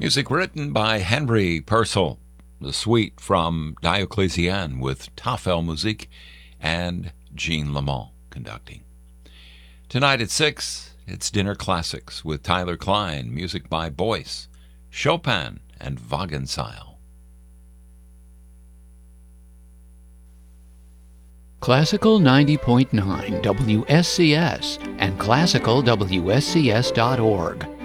Music written by Henry Purcell. The suite from Diocletian with Tafel Musik and Jean Lamont conducting. Tonight at 6, it's Dinner Classics with Tyler Klein, music by Boyce, Chopin, and Wagenseil. Classical 90.9 WSCS and classicalwscs.org